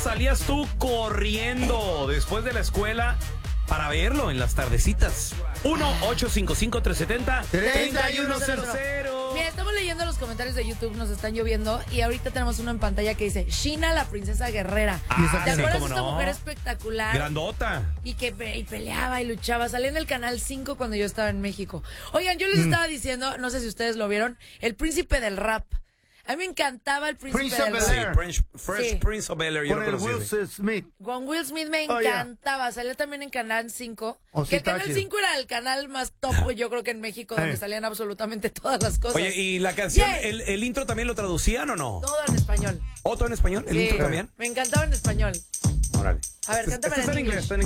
salías tú corriendo después de la escuela para verlo en las tardecitas? 1-855-370-3100. Mira, estamos leyendo los comentarios de YouTube, nos están lloviendo y ahorita tenemos uno en pantalla que dice Sheena, la princesa guerrera. ¿Te acuerdas de esta mujer espectacular? Grandota. Y que peleaba y luchaba. Salía en el Canal 5 cuando yo estaba en México. Oigan, yo les estaba diciendo, no sé si ustedes lo vieron, el príncipe del rap. A mí me encantaba el príncipe del rap. Sí, Fresh Prince of Bel-Air. Yo Con lo el conocí. Will Smith. Con Will Smith me Oh, yeah. encantaba. Salía también en Canal 5. Oh, Que sí, el estaba Canal chido. 5 era el canal más top, yo creo que en México, donde salían absolutamente todas las cosas. Oye, ¿y la canción, Yeah. el intro también lo traducían o no? Todo en español. ¿Otro en español? ¿El Sí, intro también? me encantaba en español. Órale. A ver, cántame Este está en inglés.